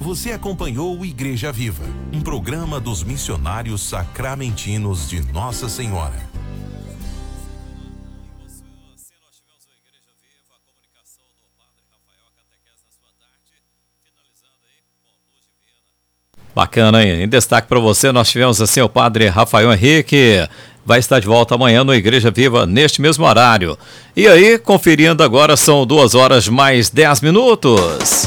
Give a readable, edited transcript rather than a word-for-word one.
Você acompanhou o Igreja Viva, um programa dos missionários sacramentinos de Nossa Senhora. Bacana, hein? Em destaque para você, nós tivemos assim o padre Rafael Henrique, vai estar de volta amanhã no Igreja Viva, neste mesmo horário. E aí, conferindo agora, são 2 horas mais 10 minutos.